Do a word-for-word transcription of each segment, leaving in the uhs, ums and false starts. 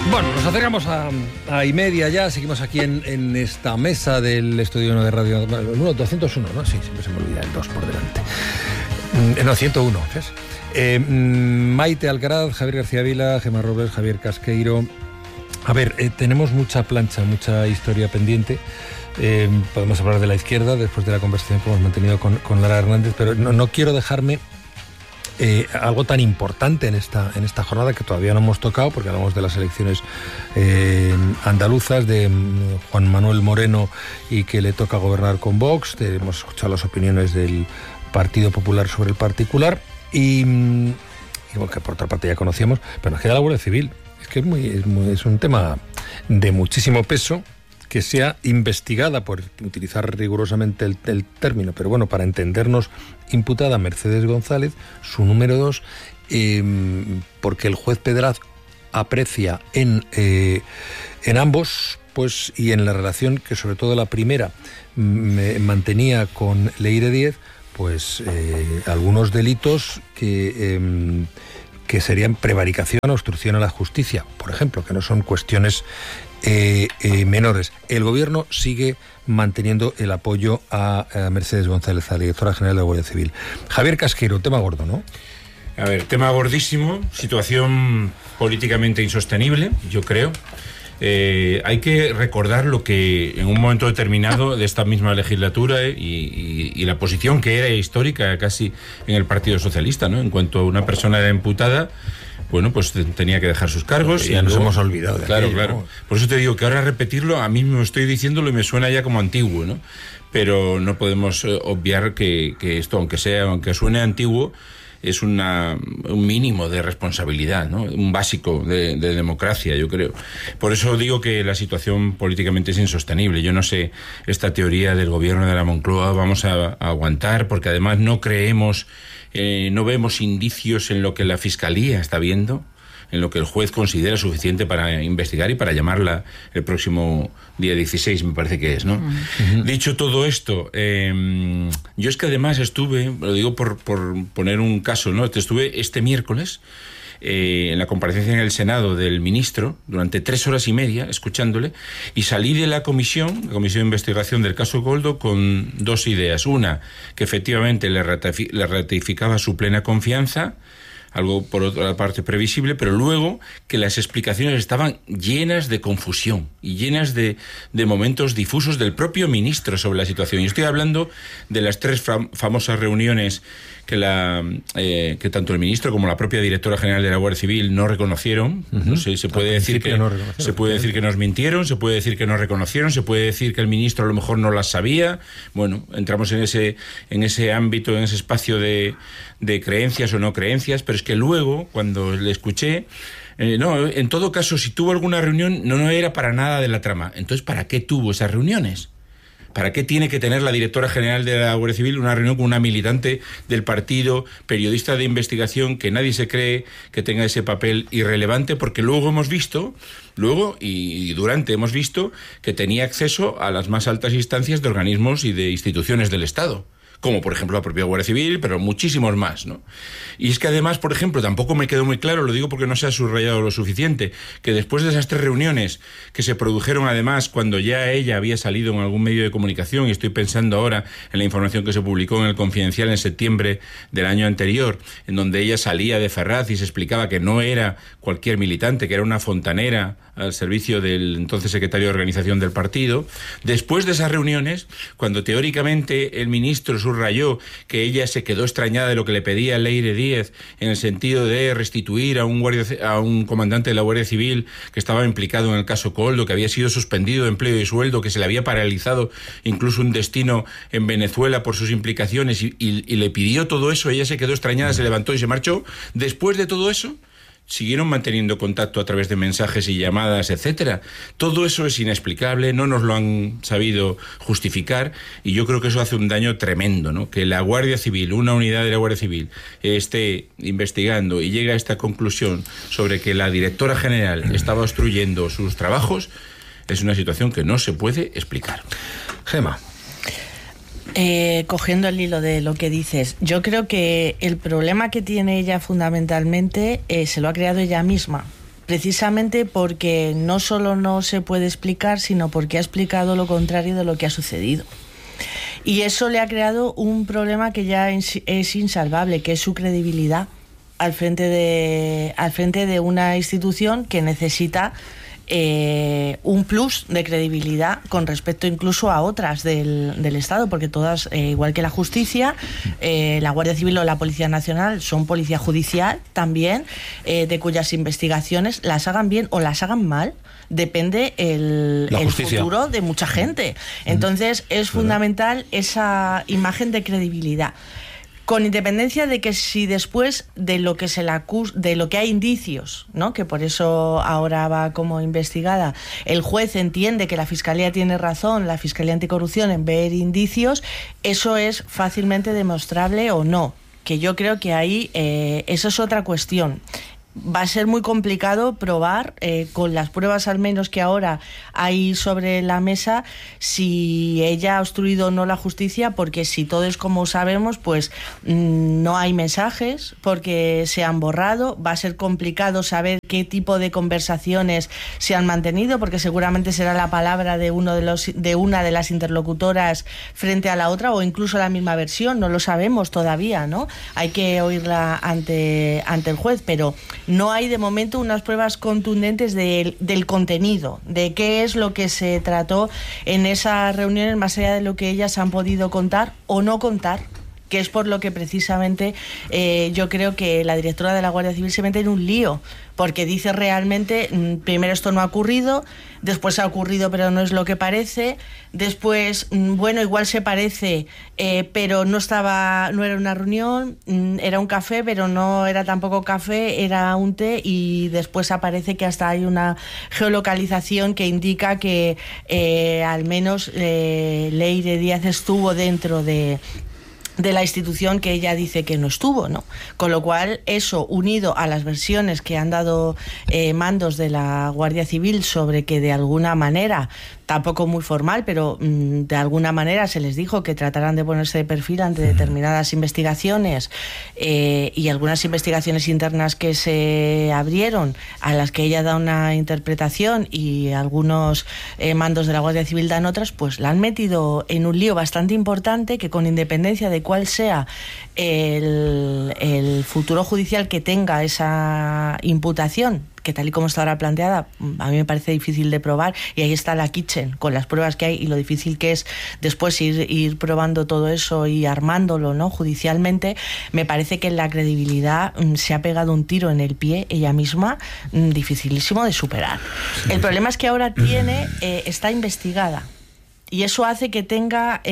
Bueno, nos acercamos a, a y media ya, seguimos aquí en, en esta mesa del Estudio uno de Radio... uno, doscientos uno, ¿no? Sí, siempre se me olvida el dos por delante. Eh, no, ciento uno, ¿ves? Eh, Maite Alcaraz, Javier García Vila, Gemma Robles, Javier Casqueiro. A ver, eh, tenemos mucha plancha, mucha historia pendiente. Eh, podemos hablar de la izquierda después de la conversación que hemos mantenido con, con Lara Hernández, pero no, no quiero dejarme Eh, algo tan importante en esta, en esta jornada que todavía no hemos tocado, porque hablamos de las elecciones eh, andaluzas, de um, Juan Manuel Moreno y que le toca gobernar con Vox. De, hemos escuchado las opiniones del Partido Popular sobre el particular y, y bueno, que por otra parte ya conocíamos, pero nos queda la Guardia Civil. Es que es, muy, es, muy, es un tema de muchísimo peso, que sea investigada, por utilizar rigurosamente el, el término, pero bueno, para entendernos, imputada Mercedes González, su número dos, eh, porque el juez Pedraz aprecia en, eh, en ambos, pues, y en la relación que sobre todo la primera me mantenía con Leire Díez, pues eh, algunos delitos que... Eh, que serían prevaricación o obstrucción a la justicia, por ejemplo, que no son cuestiones eh, eh, menores. El gobierno sigue manteniendo el apoyo a, a Mercedes González, a la directora general de la Guardia Civil. Javier Casqueiro, tema gordo, ¿no? A ver, tema gordísimo, situación políticamente insostenible, yo creo. Eh, hay que recordar lo que en un momento determinado de esta misma legislatura eh, y, y, y la posición que era histórica casi en el Partido Socialista, ¿no? En cuanto una persona era imputada, bueno, pues tenía que dejar sus cargos. Y ya nos luego, hemos olvidado de Claro, aquello, claro. ¿no? Por eso te digo que ahora repetirlo, a mí me estoy diciéndolo y me suena ya como antiguo, ¿no? Pero no podemos eh, obviar que, que esto, aunque sea, aunque suene antiguo, es una, un mínimo de responsabilidad, ¿no? Un básico de, de democracia, yo creo. Por eso digo que la situación políticamente es insostenible. Yo no sé, esta teoría del gobierno de la Moncloa vamos a, a aguantar, porque además no creemos, eh, no vemos indicios en lo que la Fiscalía está viendo, en lo que el juez considera suficiente para investigar y para llamarla el próximo día dieciséis, me parece que es, ¿no? Uh-huh. Dicho todo esto, eh, yo es que además estuve, lo digo por, por poner un caso, ¿no? Estuve este miércoles eh, en la comparecencia en el Senado del ministro, durante tres horas y media, escuchándole, y salí de la comisión, la comisión de investigación del caso Koldo, con dos ideas. Una, que efectivamente le, ratifi- le ratificaba su plena confianza, algo por otra parte previsible, pero luego que las explicaciones estaban llenas de confusión y llenas de, de momentos difusos del propio ministro sobre la situación. Y estoy hablando de las tres fam- famosas reuniones que, la, eh, que tanto el ministro como la propia directora general de la Guardia Civil no reconocieron. Uh-huh. No sé, se puede decir que no se puede decir que nos mintieron, se puede decir que no reconocieron, se puede decir que el ministro a lo mejor no las sabía. Bueno, entramos en ese en ese ámbito, en ese espacio de, de creencias o no creencias, pero es que luego, cuando le escuché, eh, no, en todo caso, si tuvo alguna reunión, no, no era para nada de la trama. Entonces, ¿para qué tuvo esas reuniones? ¿Para qué tiene que tener la directora general de la Guardia Civil una reunión con una militante del partido, periodista de investigación, que nadie se cree que tenga ese papel irrelevante? Porque luego hemos visto, luego y durante hemos visto que tenía acceso a las más altas instancias de organismos y de instituciones del Estado, como por ejemplo la propia Guardia Civil, pero muchísimos más, ¿no? Y es que además, por ejemplo, tampoco me quedó muy claro, lo digo porque no se ha subrayado lo suficiente, que después de esas tres reuniones que se produjeron además cuando ya ella había salido en algún medio de comunicación, y estoy pensando ahora en la información que se publicó en el Confidencial en septiembre del año anterior, en donde ella salía de Ferraz y se explicaba que no era cualquier militante, que era una fontanera al servicio del entonces secretario de Organización del partido. Después de esas reuniones, cuando teóricamente el ministro subrayó que ella se quedó extrañada de lo que le pedía Leire Díez en el sentido de restituir a un guardia, a un comandante de la Guardia Civil que estaba implicado en el caso Koldo, que había sido suspendido de empleo y sueldo, que se le había paralizado incluso un destino en Venezuela por sus implicaciones, y, y, y le pidió todo eso, ella se quedó extrañada, se levantó y se marchó. Después de todo eso, siguieron manteniendo contacto a través de mensajes y llamadas, etcétera. Todo eso es inexplicable, no nos lo han sabido justificar, y yo creo que eso hace un daño tremendo, ¿no? Que la Guardia Civil, una unidad de la Guardia Civil, esté investigando y llegue a esta conclusión sobre que la directora general estaba obstruyendo sus trabajos, es una situación que no se puede explicar. Gemma. Eh, cogiendo el hilo de lo que dices, yo creo que el problema que tiene ella fundamentalmente eh, se lo ha creado ella misma, precisamente porque no solo no se puede explicar, sino porque ha explicado lo contrario de lo que ha sucedido. Y eso le ha creado un problema que ya es insalvable, que es su credibilidad al frente de, al frente de una institución que necesita Eh, un plus de credibilidad con respecto incluso a otras del, del Estado, porque todas, eh, igual que la justicia, eh, la Guardia Civil o la Policía Nacional son policía judicial también, eh, de cuyas investigaciones las hagan bien o las hagan mal, depende el, el futuro de mucha gente. Entonces es fundamental esa imagen de credibilidad. Con independencia de que si después de lo que se le acusa, de lo que hay indicios, ¿no?, que por eso ahora va como investigada, el juez entiende que la Fiscalía tiene razón, la Fiscalía Anticorrupción, en ver indicios, eso es fácilmente demostrable o no, que yo creo que ahí eh, eso es otra cuestión. Va a ser muy complicado probar, eh, con las pruebas al menos que ahora hay sobre la mesa, si ella ha obstruido o no la justicia, porque si todo es como sabemos, pues mmm, no hay mensajes, porque se han borrado. Va a ser complicado saber qué tipo de conversaciones se han mantenido, porque seguramente será la palabra de uno de los de una de las interlocutoras frente a la otra, o incluso la misma versión, no lo sabemos todavía, ¿no? Hay que oírla ante, ante el juez, pero no hay de momento unas pruebas contundentes de, del contenido, de qué es lo que se trató en esas reuniones, más allá de lo que ellas han podido contar o no contar, que es por lo que precisamente eh, yo creo que la directora de la Guardia Civil se mete en un lío, porque dice realmente, primero, esto no ha ocurrido, después ha ocurrido pero no es lo que parece, después, bueno, igual se parece, eh, pero no estaba, no era una reunión, era un café, pero no era tampoco café, era un té, y después aparece que hasta hay una geolocalización que indica que eh, al menos eh, Leire Díaz estuvo dentro de de la institución que ella dice que no estuvo, ¿no? Con lo cual, eso, unido a las versiones que han dado eh, mandos de la Guardia Civil sobre que de alguna manera, tampoco muy formal, pero mmm, de alguna manera se les dijo que trataran de ponerse de perfil ante determinadas investigaciones, eh, y algunas investigaciones internas que se abrieron, a las que ella da una interpretación y algunos eh, mandos de la Guardia Civil dan otras, pues la han metido en un lío bastante importante, que con independencia de cuál sea el, el futuro judicial que tenga esa imputación, que tal y como está ahora planteada, a mí me parece difícil de probar, y ahí está la Kitchen, con las pruebas que hay y lo difícil que es después ir, ir probando todo eso y armándolo, ¿no?, judicialmente. Me parece que en la credibilidad mm, se ha pegado un tiro en el pie ella misma, mm, dificilísimo de superar. Sí, el sí. problema es que ahora tiene, eh, está investigada. Y eso hace que tenga,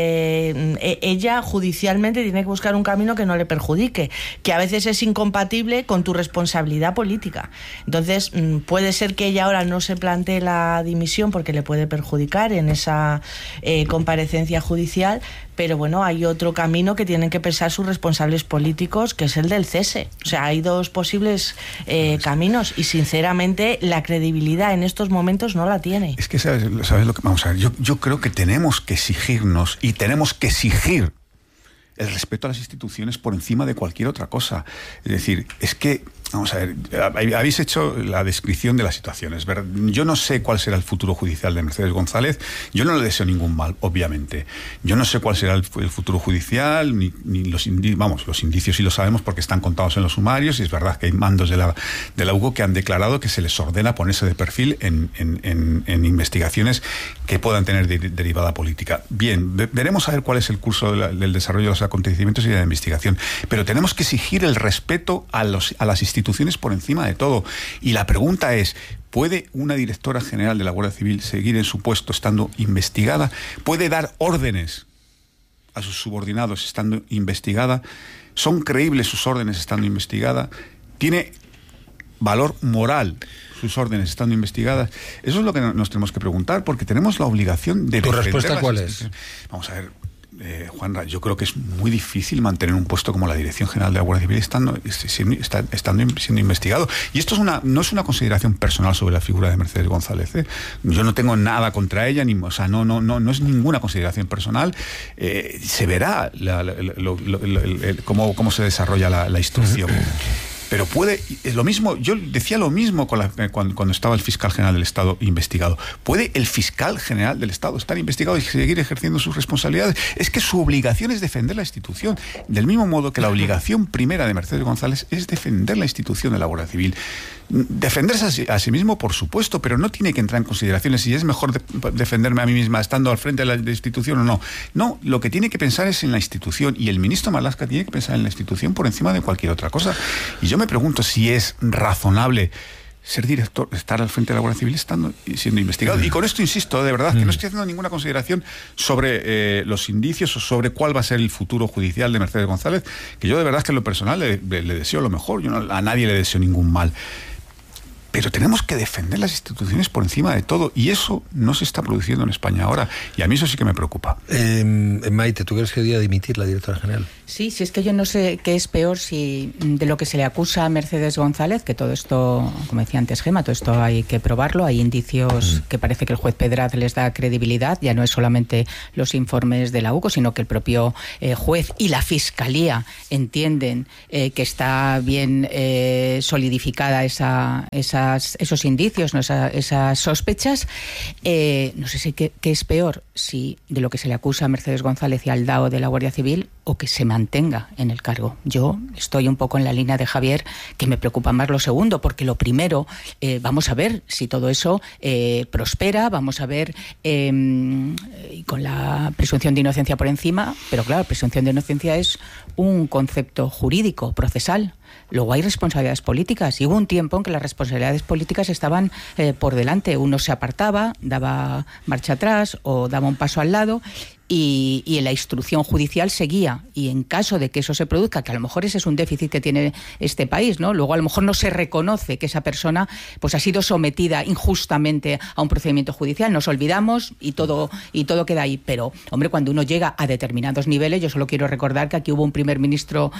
eh, ella judicialmente tiene que buscar un camino que no le perjudique, que a veces es incompatible con tu responsabilidad política. Entonces, puede ser que ella ahora no se plantee la dimisión porque le puede perjudicar en esa eh, comparecencia judicial, pero bueno, hay otro camino que tienen que pensar sus responsables políticos, que es el del cese. O sea, hay dos posibles eh, caminos, y sinceramente la credibilidad en estos momentos no la tiene. Es que, ¿sabes, sabes lo que vamos a ver? Yo, yo creo que tenemos que exigirnos y tenemos que exigir el respeto a las instituciones por encima de cualquier otra cosa. Es decir, es que, vamos a ver, habéis hecho la descripción de las situaciones. Yo no sé cuál será el futuro judicial de Mercedes González. Yo no le deseo ningún mal, obviamente. Yo no sé cuál será el, el futuro judicial, ni, ni los indicios, vamos, los indicios sí lo sabemos porque están contados en los sumarios, y es verdad que hay mandos de la, de la UGO que han declarado que se les ordena ponerse de perfil en, en, en, en investigaciones que puedan tener de, derivada política. Bien, veremos a ver cuál es el curso de la, del desarrollo de los acontecimientos y de la investigación, pero tenemos que exigir el respeto a, los, a las instituciones por encima de todo. Y la pregunta es, ¿puede una directora general de la Guardia Civil seguir en su puesto estando investigada? ¿Puede dar órdenes a sus subordinados estando investigada? ¿Son creíbles sus órdenes estando investigada? ¿Tiene valor moral sus órdenes estando investigadas? Eso es lo que nos tenemos que preguntar, porque tenemos la obligación de... ¿Tu respuesta cuál es? Vamos a ver, eh, Juanra, yo creo que es muy difícil mantener un puesto como la Dirección General de la Guardia Civil estando, está, estando siendo investigado. Y esto es una, no es una consideración personal sobre la figura de Mercedes González, ¿eh? Yo no tengo nada contra ella, ni, o sea, no, no, no, no es ninguna consideración personal. Eh, se verá la, la, lo, lo, lo, el, cómo, cómo se desarrolla la, la instrucción. Pero puede, es lo mismo, yo decía lo mismo con la, cuando, cuando estaba el fiscal general del Estado investigado. ¿Puede el fiscal general del Estado estar investigado y seguir ejerciendo sus responsabilidades? Es que su obligación es defender la institución, del mismo modo que la obligación primera de Mercedes González es defender la institución de la Guardia Civil. Defenderse a sí, a sí mismo, por supuesto, pero no tiene que entrar en consideraciones si es mejor de, defenderme a mí misma estando al frente de la de institución o no. No, lo que tiene que pensar es en la institución, y el ministro Marlaska tiene que pensar en la institución por encima de cualquier otra cosa. Y yo me pregunto si es razonable ser director, estar al frente de la Guardia Civil estando siendo investigado. Y con esto insisto, de verdad, que no estoy haciendo ninguna consideración sobre eh, los indicios o sobre cuál va a ser el futuro judicial de Mercedes González, que yo de verdad que en lo personal le, le, le deseo lo mejor. Yo no, a nadie le deseo ningún mal. Pero tenemos que defender las instituciones por encima de todo, y eso no se está produciendo en España ahora, y a mí eso sí que me preocupa. Eh, Maite, ¿tú crees que debería dimitir la directora general? Sí, sí, es que yo no sé qué es peor, si de lo que se le acusa a Mercedes González, que todo esto, como decía antes Gema, todo esto hay que probarlo, hay indicios mm. que parece que el juez Pedraz les da credibilidad, ya no es solamente los informes de la U C O, sino que el propio eh, juez y la Fiscalía entienden eh, que está bien eh, solidificada esa, esa esos indicios, ¿no? Esa, esas sospechas. Eh, no sé si qué, qué es peor, si de lo que se le acusa a Mercedes González y al D A O de la Guardia Civil, o que se mantenga en el cargo. Yo estoy un poco en la línea de Javier, que me preocupa más lo segundo, porque lo primero, eh, vamos a ver si todo eso eh, prospera, vamos a ver, eh, y con la presunción de inocencia por encima, pero claro, presunción de inocencia es un concepto jurídico, procesal. Luego hay responsabilidades políticas, y hubo un tiempo en que las responsabilidades políticas estaban eh, por delante. Uno se apartaba, daba marcha atrás o daba un paso al lado, y, y la instrucción judicial seguía, y en caso de que eso se produzca, que a lo mejor ese es un déficit que tiene este país, ¿no? Luego a lo mejor no se reconoce que esa persona pues ha sido sometida injustamente a un procedimiento judicial, nos olvidamos y todo, y todo queda ahí. Pero, hombre, cuando uno llega a determinados niveles, yo solo quiero recordar que aquí hubo un primer ministro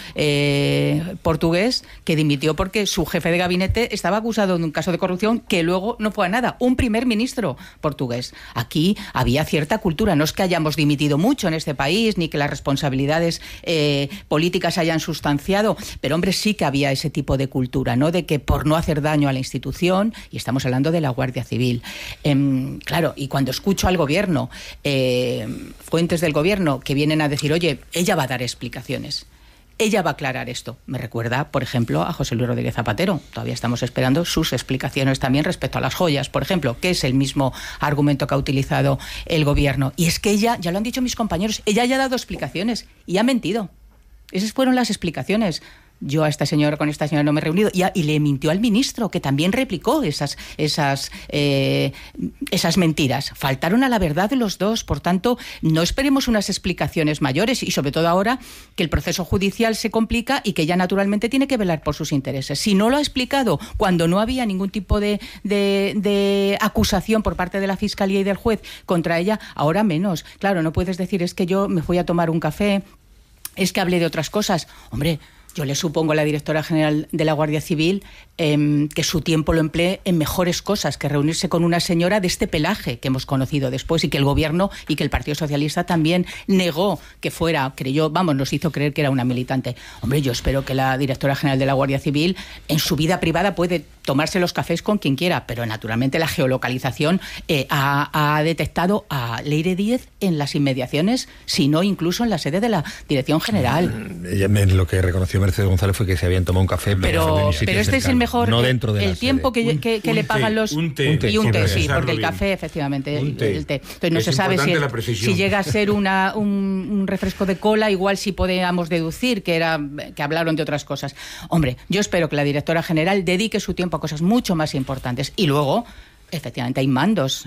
eh, portugués que dimitió porque su jefe de gabinete estaba acusado de un caso de corrupción que luego no fue a nada. Un primer ministro portugués. Aquí había cierta cultura, no es que hayamos dimitido mucho en este país, ni que las responsabilidades eh, políticas hayan sustanciado, pero hombre, sí que había ese tipo de cultura, ¿no? De que por no hacer daño a la institución, y estamos hablando de la Guardia Civil. Eh, claro, y cuando escucho al gobierno, eh, fuentes del gobierno que vienen a decir, oye, ella va a dar explicaciones, ella va a aclarar esto. Me recuerda, por ejemplo, a José Luis Rodríguez Zapatero. Todavía estamos esperando sus explicaciones también respecto a las joyas, por ejemplo, que es el mismo argumento que ha utilizado el gobierno. Y es que ella, ya lo han dicho mis compañeros, ella ya ha dado explicaciones y ha mentido. Esas fueron las explicaciones. Yo a esta señora, con esta señora no me he reunido, y, a, y le mintió al ministro, que también replicó esas, esas, eh, esas mentiras. Faltaron a la verdad de los dos, por tanto, no esperemos unas explicaciones mayores, y sobre todo ahora que el proceso judicial se complica y que ella naturalmente tiene que velar por sus intereses. Si no lo ha explicado cuando no había ningún tipo de, de, de acusación por parte de la Fiscalía y del juez contra ella, ahora menos. Claro, no puedes decir, es que yo me fui a tomar un café, es que hablé de otras cosas. Hombre, yo le supongo a la directora general de la Guardia Civil eh, que su tiempo lo emplee en mejores cosas que reunirse con una señora de este pelaje que hemos conocido después, y que el gobierno y que el Partido Socialista también negó que fuera, creyó, vamos, nos hizo creer que era una militante. Hombre, yo espero que la directora general de la Guardia Civil en su vida privada puede tomarse los cafés con quien quiera, pero naturalmente la geolocalización eh, ha, ha detectado a Leire Díez en las inmediaciones, si no incluso en la sede de la Dirección General. Ella, lo que reconoció Mercedes González fue que se habían tomado un café, pero, pero este es el mejor, no dentro de el tiempo que, que, que le pagan los un té, y un té, sí, porque el bien. café efectivamente el té. el té. Entonces no es se sabe si, si llega a ser una, un, un refresco de cola, igual sí podíamos deducir que era que hablaron de otras cosas. Hombre, yo espero que la directora general dedique su tiempo a cosas mucho más importantes, y luego efectivamente hay mandos.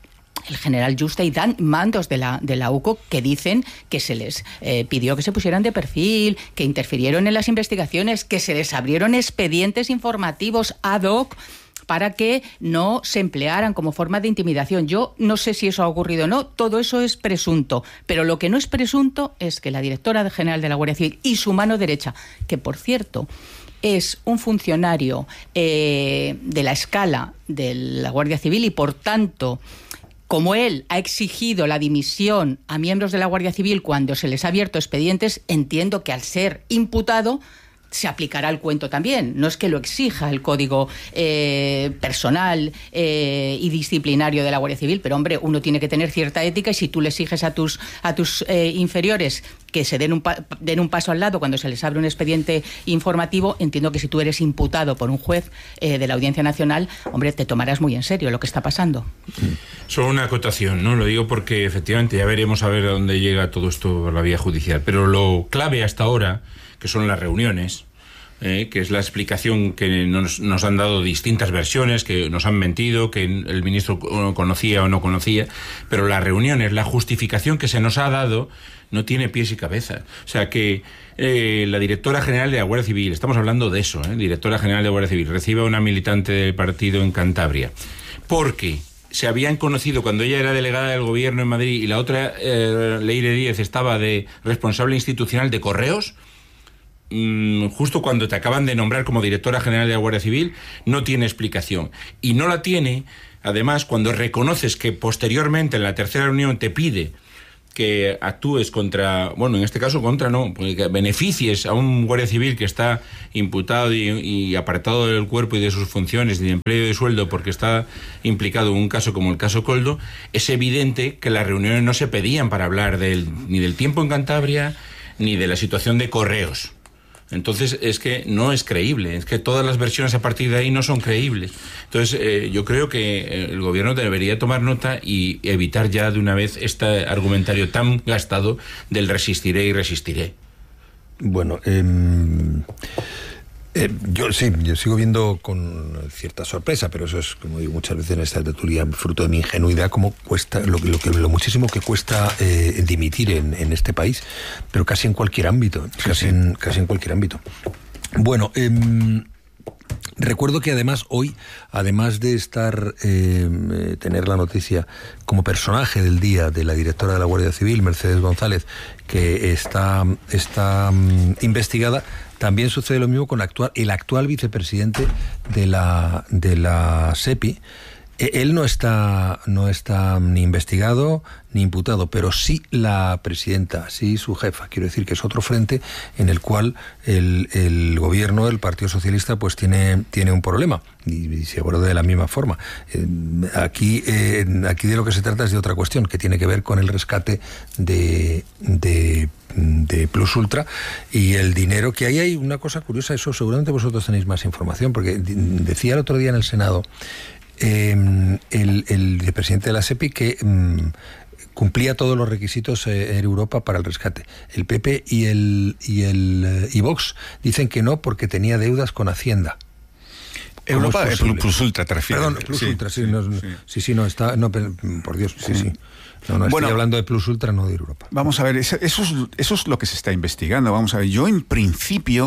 El general Juste y dan mandos de la, de la U C O que dicen que se les eh, pidió que se pusieran de perfil, que interfirieron en las investigaciones, que se les abrieron expedientes informativos ad hoc para que no se emplearan como forma de intimidación. Yo no sé si eso ha ocurrido o no, todo eso es presunto, pero lo que no es presunto es que la directora general de la Guardia Civil y su mano derecha, que por cierto es un funcionario eh, de la escala de la Guardia Civil, y por tanto, como él ha exigido la dimisión a miembros de la Guardia Civil cuando se les ha abierto expedientes, entiendo que al ser imputado se aplicará el cuento también. No es que lo exija el código eh, personal eh, y disciplinario de la Guardia Civil, pero hombre, uno tiene que tener cierta ética, y si tú le exiges a tus, a tus eh, inferiores que se den un, pa- den un paso al lado cuando se les abre un expediente informativo, entiendo que si tú eres imputado por un juez eh, de la Audiencia Nacional, hombre, te tomarás muy en serio lo que está pasando. Solo una acotación, ¿no? Lo digo porque efectivamente ya veremos a ver a dónde llega todo esto por la vía judicial, pero lo clave hasta ahora, que son las reuniones, eh, que es la explicación que nos, nos han dado distintas versiones, que nos han mentido, que el ministro conocía o no conocía, pero las reuniones, la justificación que se nos ha dado no tiene pies y cabeza. O sea que eh, la directora general de la Guardia Civil, estamos hablando de eso, ¿eh? directora general de la Guardia Civil, recibe a una militante del partido en Cantabria, porque se habían conocido cuando ella era delegada del gobierno en Madrid y la otra, eh, Leire Díez, estaba de responsable institucional de Correos, mmm, justo cuando te acaban de nombrar como directora general de la Guardia Civil, no tiene explicación. Y no la tiene, además, cuando reconoces que posteriormente en la tercera reunión te pide que actúes contra, bueno, en este caso contra no, que beneficies a un guardia civil que está imputado y, y apartado del cuerpo y de sus funciones y de empleo y de sueldo porque está implicado en un caso como el caso Koldo, es evidente que las reuniones no se pedían para hablar del, ni del tiempo en Cantabria ni de la situación de Correos. Entonces es que no es creíble, es que todas las versiones a partir de ahí no son creíbles. Entonces eh, yo creo que el gobierno debería tomar nota y evitar ya de una vez este argumentario tan gastado del resistiré y resistiré. Bueno, eh, eh, yo sí, yo sigo viendo con cierta sorpresa, pero eso es, como digo muchas veces en esta tertulia, fruto de mi ingenuidad, cómo cuesta, lo, lo, que, lo muchísimo que cuesta eh, dimitir en, en este país, pero casi en cualquier ámbito, sí, casi, sí. En, casi en cualquier ámbito. Bueno, eh, recuerdo que además hoy, además de estar, eh, tener la noticia como personaje del día de la directora de la Guardia Civil, Mercedes González, que está, está um, investigada, también sucede lo mismo con actual, el actual vicepresidente de la, de la SEPI. Él no está, no está ni investigado ni imputado, pero sí la presidenta, sí su jefa. Quiero decir que es otro frente en el cual el, el gobierno del Partido Socialista pues tiene, tiene un problema y, y se aborda de la misma forma. Eh, aquí, eh, aquí de lo que se trata es de otra cuestión que tiene que ver con el rescate de, de de Plus Ultra y el dinero que ahí hay una cosa curiosa, eso seguramente vosotros tenéis más información, porque decía el otro día en el Senado eh, el, el vicepresidente de la SEPI que mm, cumplía todos los requisitos eh, en Europa para el rescate. El P P y el y el eh, y Vox dicen que no porque tenía deudas con Hacienda. Europa, es Plus, Plus Ultra, te refieres. Perdón, Plus sí, Ultra, sí, sí, no, sí. sí, sí, no, está, no, por Dios, sí, sí. No, no, bueno, estoy hablando de Plus Ultra, no de Europa. Vamos a ver, eso, eso, es, eso es lo que se está investigando. Vamos a ver, yo en principio,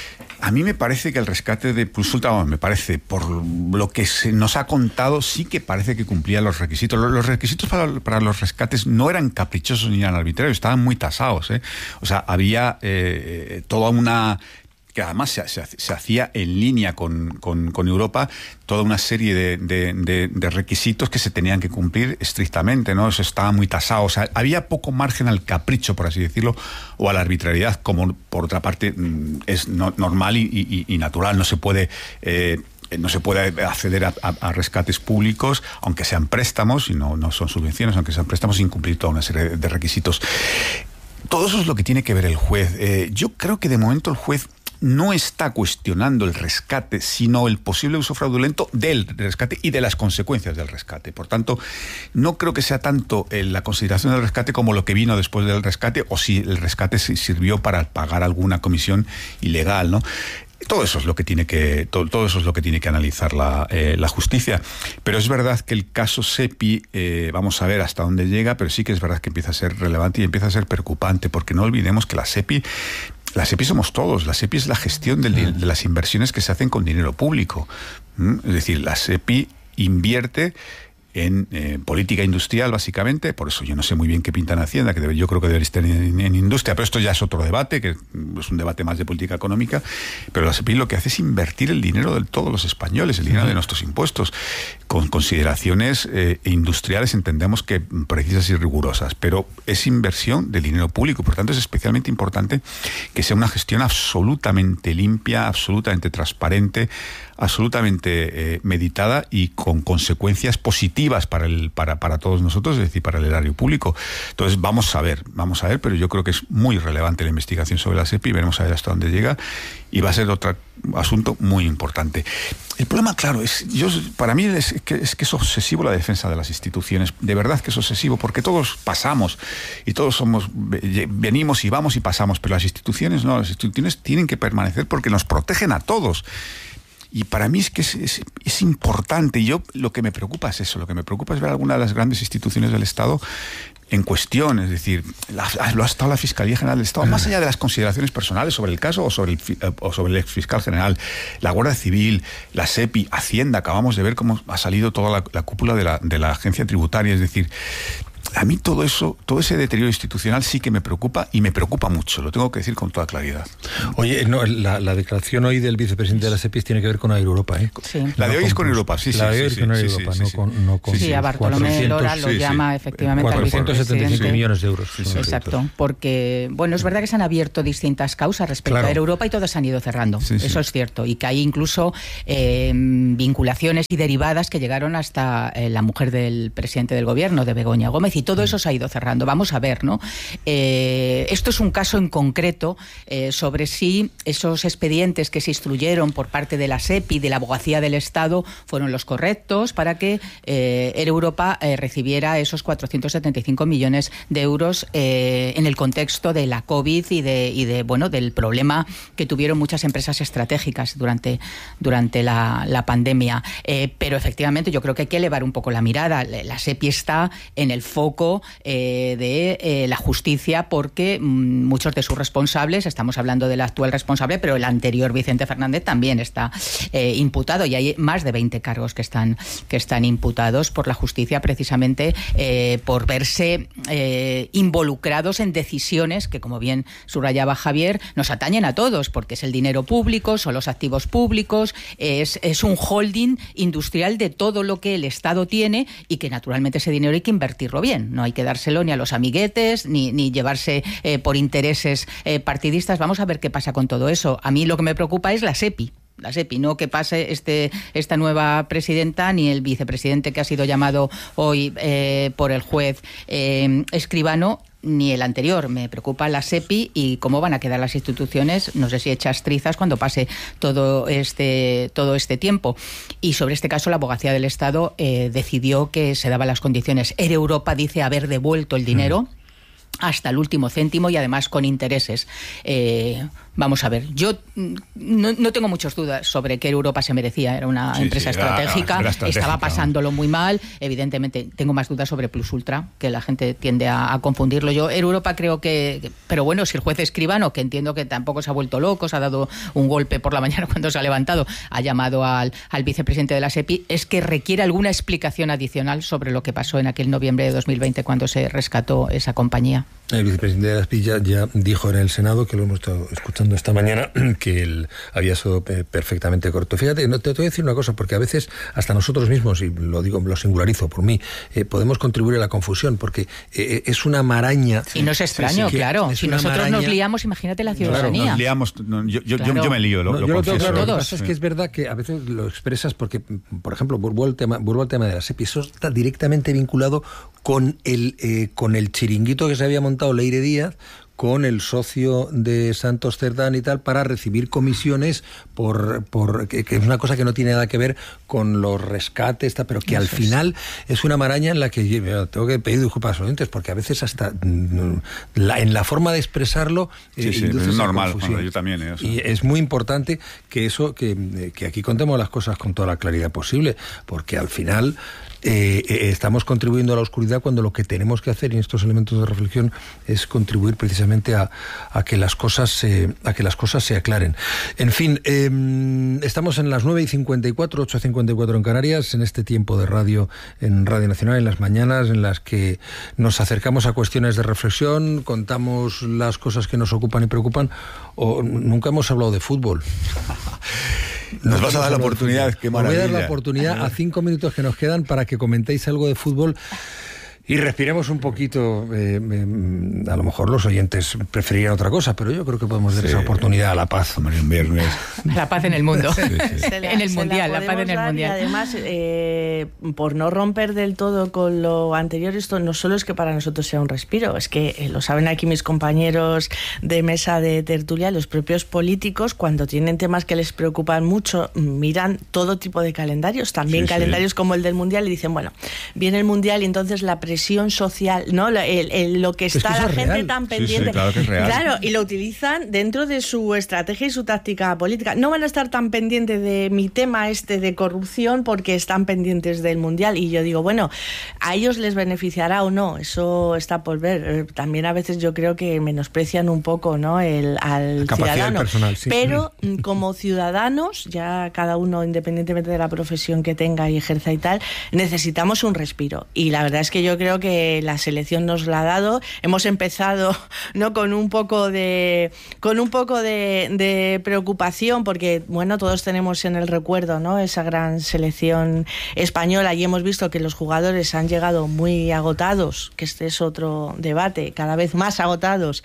a mí me parece que el rescate de Plus Ultra, bueno, me parece, por lo que se nos ha contado, sí que parece que cumplía los requisitos. Los, los requisitos para, para los rescates no eran caprichosos ni eran arbitrarios, estaban muy tasados, ¿eh? O sea, había eh, toda una... que además se, se, se hacía en línea con, con, con Europa, toda una serie de, de, de, de requisitos que se tenían que cumplir estrictamente, ¿no? Eso estaba muy tasado, o sea, había poco margen al capricho, por así decirlo, o a la arbitrariedad, como por otra parte es no, normal y, y, y natural, no se puede... Eh, no se puede acceder a, a, a rescates públicos, aunque sean préstamos, y no, no son subvenciones, aunque sean préstamos, sin cumplir toda una serie de, de requisitos. Todo eso es lo que tiene que ver el juez. Eh, yo creo que de momento el juez no está cuestionando el rescate, sino el posible uso fraudulento del rescate y de las consecuencias del rescate. Por tanto, no creo que sea tanto la consideración del rescate como lo que vino después del rescate, o si el rescate sirvió para pagar alguna comisión ilegal, ¿no? Todo eso es lo que tiene que todo, todo eso es lo que tiene que analizar la, eh, la justicia. Pero es verdad que el caso SEPI, eh, vamos a ver hasta dónde llega, pero sí que es verdad que empieza a ser relevante y empieza a ser preocupante, porque no olvidemos que la SEPI La SEPI somos todos. La SEPI es la gestión del, de las inversiones que se hacen con dinero público. ¿Mm? Es decir, la SEPI invierte en eh, política industrial, básicamente. Por eso yo no sé muy bien qué pinta en Hacienda, que debe, yo creo que debería estar en, en industria, pero esto ya es otro debate, que es un debate más de política económica. Pero la SEPI lo que hace es invertir el dinero de todos los españoles, el dinero uh-huh. de nuestros impuestos, con consideraciones eh, industriales, entendemos que precisas y rigurosas, pero es inversión del dinero público. Por tanto, es especialmente importante que sea una gestión absolutamente limpia, absolutamente transparente, absolutamente eh, meditada y con consecuencias positivas para el para, para todos nosotros, es decir, para el erario público. Entonces, vamos a ver, vamos a ver, pero yo creo que es muy relevante la investigación sobre la SEPI, veremos a ver hasta dónde llega, y va a ser otro asunto muy importante. El problema, claro, es yo para mí es que, es que es obsesivo la defensa de las instituciones, de verdad que es obsesivo, porque todos pasamos y todos somos venimos y vamos y pasamos, pero las instituciones no, las instituciones tienen que permanecer porque nos protegen a todos. Y para mí es que es, es, es importante, y yo lo que me preocupa es eso, lo que me preocupa es ver algunas de las grandes instituciones del Estado en cuestión, es decir, la, lo ha estado la Fiscalía General del Estado, más allá de las consideraciones personales sobre el caso o sobre el, o sobre el exfiscal general, la Guardia Civil, la SEPI, Hacienda, acabamos de ver cómo ha salido toda la, la cúpula de la, de la agencia tributaria, es decir, a mí todo eso, todo ese deterioro institucional sí que me preocupa, y me preocupa mucho, lo tengo que decir con toda claridad. Oye, no, la, la declaración hoy del vicepresidente de la SEPI tiene que ver con Europa, ¿eh? Sí. La de hoy no es con Europa, sí, sí. La de hoy sí, es con sí, Europa, sí, no sí, con... No con sí, sí, a Bartolomé Lora lo sí, llama sí. efectivamente al cuatrocientos setenta y cinco millones de euros. Sí, sí, exacto, sí. Porque, bueno, es verdad que se han abierto distintas causas respecto claro. a Europa y todas se han ido cerrando, sí, sí. eso es cierto, y que hay incluso eh, vinculaciones y derivadas que llegaron hasta eh, la mujer del presidente del gobierno, de Begoña Gómez, y todo eso se ha ido cerrando. Vamos a ver, ¿no? Eh, esto es un caso en concreto eh, sobre si esos expedientes que se instruyeron por parte de la SEPI, de la Abogacía del Estado, fueron los correctos para que eh, Air Europa eh, recibiera esos cuatrocientos setenta y cinco millones de euros eh, en el contexto de la COVID y de, y de bueno del problema que tuvieron muchas empresas estratégicas durante, durante la, la pandemia. Eh, pero efectivamente yo creo que hay que elevar un poco la mirada. La SEPI está en el foco eh, de Eh, la justicia porque mmm, muchos de sus responsables, estamos hablando del actual responsable, pero el anterior Vicente Fernández también está eh, imputado, y hay más de veinte cargos que están, que están imputados por la justicia precisamente eh, por verse eh, involucrados en decisiones que, como bien subrayaba Javier, nos atañen a todos, porque es el dinero público, son los activos públicos, es, es un holding industrial de todo lo que el Estado tiene, y que naturalmente ese dinero hay que invertirlo bien, no hay que dárselo ni a los amiguetes Ni, ni llevarse eh, por intereses eh, partidistas. Vamos a ver qué pasa con todo eso. A mí lo que me preocupa es la SEPI. La SEPI, no que pase este, esta nueva presidenta ni el vicepresidente que ha sido llamado hoy eh, por el juez eh, Escribano, ni el anterior. Me preocupa la SEPI y cómo van a quedar las instituciones, no sé si hechas trizas cuando pase todo este, todo este tiempo. Y sobre este caso, la Abogacía del Estado eh, decidió que se daban las condiciones. Air Europa dice haber devuelto el dinero mm. hasta el último céntimo, y además con intereses. Eh, vamos a ver, yo no, no tengo muchas dudas sobre que Europa se merecía, era una sí, empresa sí, estratégica, era, era estaba pasándolo muy mal, evidentemente tengo más dudas sobre Plus Ultra, que la gente tiende a, a confundirlo. Yo, Europa creo que, que, pero bueno, si el juez Escribano, que entiendo que tampoco se ha vuelto loco, se ha dado un golpe por la mañana cuando se ha levantado, ha llamado al, al vicepresidente de la SEPI, es que requiere alguna explicación adicional sobre lo que pasó en aquel noviembre de dos mil veinte cuando se rescató esa compañía. El vicepresidente de la SEPI ya, ya dijo en el Senado, que lo hemos estado escuchando esta mañana, que él había sido perfectamente correcto. Fíjate, no, te, te voy a decir una cosa, porque a veces hasta nosotros mismos, y lo digo, lo singularizo por mí, eh, podemos contribuir a la confusión, porque eh, es una maraña. Y no es extraño, sí, sí, claro. Si nosotros maraña, nos liamos, imagínate la ciudadanía. Claro, nos liamos, no, yo, yo, claro. yo, yo me lío, lo, no, lo yo confieso. Lo tengo, claro, todos. Lo que pasa es que es verdad que a veces lo expresas porque, por ejemplo, vuelvo al tema, vuelvo al tema de la SEPI, eso está directamente vinculado con el, eh, con el chiringuito que se había montado Leire Díaz, con el socio de Santos Cerdán y tal, para recibir comisiones por, por que, que es una cosa que no tiene nada que ver con los rescates, pero que Eso al final es. es una maraña en la que yo tengo que pedir disculpas a los oyentes, porque a veces hasta la, en la forma de expresarlo sí, eh, sí, induce es normal, confusión. Yo también, ¿eh? O sea. Y es muy importante que eso, que, que aquí contemos las cosas con toda la claridad posible, porque al final Eh, eh, estamos contribuyendo a la oscuridad cuando lo que tenemos que hacer en estos elementos de reflexión es contribuir precisamente simplemente a, a que las cosas se, a que las cosas se aclaren. En fin, eh, estamos en las nueve y cincuenta y cuatro, ocho y cincuenta y cuatro en Canarias, en este tiempo de radio, en Radio Nacional, en las mañanas, en las que nos acercamos a cuestiones de reflexión, contamos las cosas que nos ocupan y preocupan, o nunca hemos hablado de fútbol. Nos vas a dar la oportunidad, qué maravilla. Voy a dar la oportunidad a cinco minutos que nos quedan para que comentéis algo de fútbol y respiremos un poquito. Eh, eh, a lo mejor los oyentes preferirían otra cosa, pero yo creo que podemos dar sí. esa oportunidad a la paz. Hombre, un viernes. La paz en el mundo. Sí, sí. La, en el mundial, la, la paz en el mundial. Y además, eh, por no romper del todo con lo anterior, esto no solo es que para nosotros sea un respiro, es que eh, lo saben aquí mis compañeros de mesa de tertulia, los propios políticos, cuando tienen temas que les preocupan mucho, miran todo tipo de calendarios, también sí, calendarios sí. como el del mundial, y dicen, bueno, viene el mundial y entonces la presión social, ¿no? El, el, lo que está es que la gente real. tan pendiente. Sí, sí, claro que es real. Claro, y lo utilizan dentro de su estrategia y su táctica política. No van a estar tan pendientes de mi tema este de corrupción porque están pendientes del mundial. Y yo digo, bueno, a ellos les beneficiará o no, eso está por ver. También a veces yo creo que menosprecian un poco, ¿no? El, al ciudadano. Personal, sí. Pero como ciudadanos, ya cada uno independientemente de la profesión que tenga y ejerza y tal, necesitamos un respiro. Y la verdad es que yo creo Creo que la selección nos la ha dado. Hemos empezado, ¿no? con un poco de con un poco de, de preocupación, porque bueno, todos tenemos en el recuerdo, ¿no? esa gran selección española, y hemos visto que los jugadores han llegado muy agotados, que este es otro debate, cada vez más agotados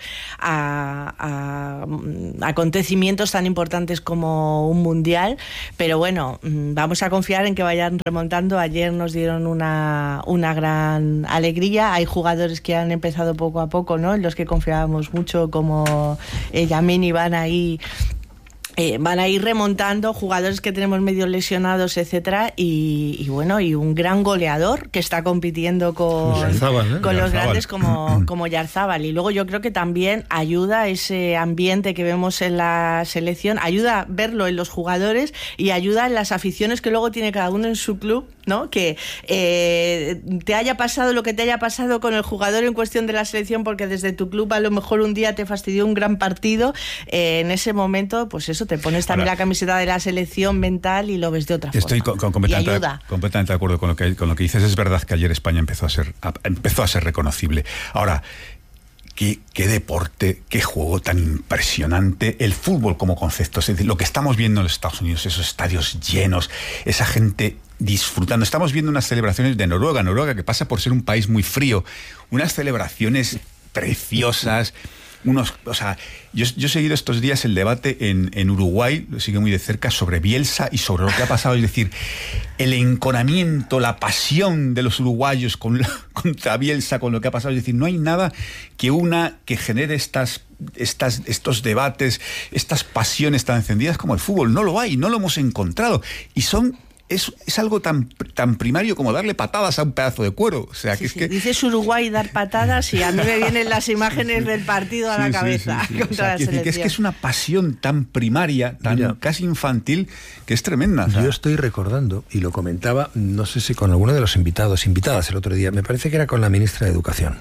a, a, a acontecimientos tan importantes como un mundial, pero bueno, vamos a confiar en que vayan remontando. Ayer nos dieron una, una gran alegría. Hay jugadores que han empezado poco a poco, ¿no? En los que confiábamos mucho, como eh, Yamini, van ahí Eh, van a ir remontando, jugadores que tenemos medio lesionados, etcétera, y, y bueno, y un gran goleador que está compitiendo con, Yarzábal, ¿eh? con los Yarzábal. grandes como, como Yarzábal. Y luego yo creo que también ayuda ese ambiente que vemos en la selección, ayuda a verlo en los jugadores y ayuda en las aficiones que luego tiene cada uno en su club, ¿no? Que eh, te haya pasado lo que te haya pasado con el jugador en cuestión de la selección, porque desde tu club a lo mejor un día te fastidió un gran partido, eh, en ese momento, pues eso, te pones también Ahora, la camiseta de la selección mental y lo ves de otra estoy forma. Estoy completamente, completamente de acuerdo con lo que con lo que dices. Es verdad que ayer España empezó a ser a, empezó a ser reconocible. Ahora, Qué, qué deporte, qué juego tan impresionante, el fútbol como concepto, es decir, lo que estamos viendo en los Estados Unidos, esos estadios llenos, esa gente disfrutando. Estamos viendo unas celebraciones de Noruega, Noruega que pasa por ser un país muy frío, unas celebraciones preciosas. Unos, o sea, yo, yo he seguido estos días el debate en, en Uruguay, lo sigo muy de cerca, sobre Bielsa y sobre lo que ha pasado. Es decir, el enconamiento, la pasión de los uruguayos con la, contra Bielsa, con lo que ha pasado. Es decir, no hay nada que una que genere estas, estas, estos debates, estas pasiones tan encendidas como el fútbol. No lo hay, no lo hemos encontrado. Y son... Es, es algo tan, tan primario como darle patadas a un pedazo de cuero. O sea, sí, que sí. es que... Dices Uruguay dar patadas y a mí me vienen las imágenes del partido a sí, la cabeza sí, sí, sí. contra o sea, la selección. Decir, que es que es una pasión tan primaria, tan Mira, casi infantil, que es tremenda. Yo estoy recordando, y lo comentaba, no sé si con alguno de los invitados, invitadas el otro día, me parece que era con la ministra de Educación,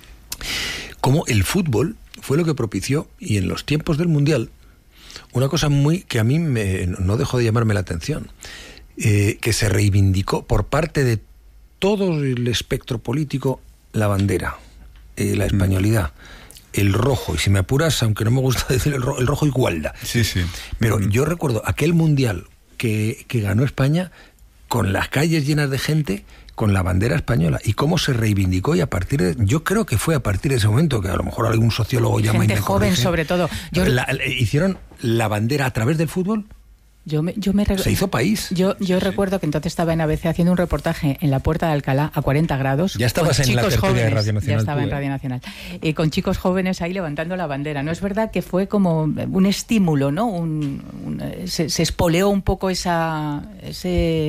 cómo el fútbol fue lo que propició, y en los tiempos del Mundial, una cosa muy que a mí me, no dejó de llamarme la atención. Eh, que se reivindicó por parte de todo el espectro político la bandera, eh, la españolidad, el rojo, y si me apuras, aunque no me gusta decir el rojo, el rojo igualdad. Sí, sí. Pero mm. yo recuerdo aquel mundial que, que ganó España con las calles llenas de gente, con la bandera española, y cómo se reivindicó, y a partir de, yo creo que fue a partir de ese momento, que a lo mejor algún sociólogo llama gente y me joven corrige, sobre todo. Yo... La, la, hicieron la bandera a través del fútbol. Yo me, yo me re... Se hizo país. Yo, yo sí. recuerdo que entonces estaba en A B C haciendo un reportaje en la Puerta de Alcalá a cuarenta grados. Ya estabas en la tertulia de Radio Nacional. Ya estaba en Radio Nacional. Y con chicos jóvenes ahí levantando la bandera. No es verdad que fue como un estímulo, ¿no? Un, un, se, se espoleó un poco esa, ese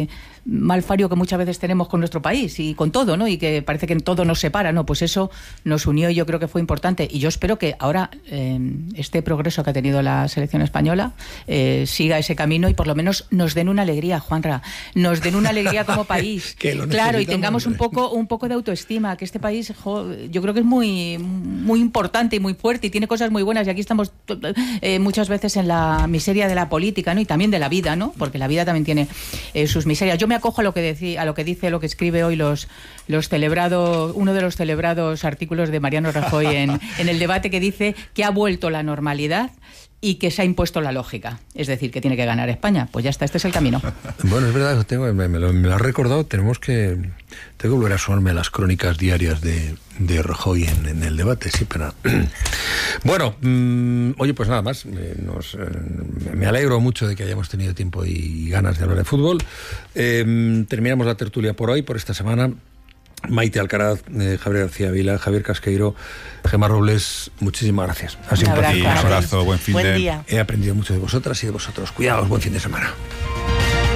malfario que muchas veces tenemos con nuestro país y con todo, ¿no? Y que parece que todo nos separa, ¿no? Pues eso nos unió y yo creo que fue importante. Y yo espero que ahora eh, este progreso que ha tenido la selección española eh, siga ese camino y por lo menos nos den una alegría, Juanra, nos den una alegría como país. Claro, y tengamos un poco, un poco de autoestima, que este país, jo, yo creo que es muy, muy importante y muy fuerte y tiene cosas muy buenas y aquí estamos eh, muchas veces en la miseria de la política, ¿no? Y también de la vida, ¿no? Porque la vida también tiene eh, sus miserias. Yo me acojo a lo que decía, a lo que dice, lo que escribe hoy los, los celebrados, uno de los celebrados artículos de Mariano Rajoy en, en El Debate, que dice que ha vuelto la normalidad y que se ha impuesto la lógica, es decir, que tiene que ganar España. Pues ya está, este es el camino. Bueno, es verdad, tengo, me, me, lo, me lo has recordado, tenemos que, tengo que volver a sumarme a las crónicas diarias de, de Rajoy en, en El Debate, sí, pero... Bueno, mmm, oye, pues nada más, eh, nos, eh, me alegro mucho de que hayamos tenido tiempo y ganas de hablar de fútbol. Eh, terminamos la tertulia por hoy, por esta semana. Maite Alcaraz, eh, Javier García Vila, Javier Casqueiro, Gemma Robles, muchísimas gracias. Ha sido un placer. Un abrazo, buen fin buen de... día. He aprendido mucho de vosotras y de vosotros. Cuidaos, buen fin de semana.